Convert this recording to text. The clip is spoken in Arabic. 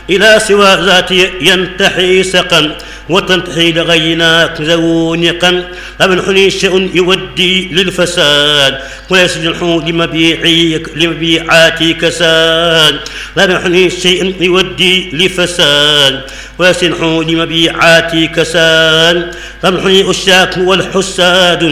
إلى سوى ذاتي ينتحي سقا وتنتحي لغيناك زونقا فمن حني شيء يودي للفساد ويسجح لمبيعاتي كساد فمن حني شيء يودي لفساد ويسجح لمبيعاتي كساد فمن حني الشاك والحساد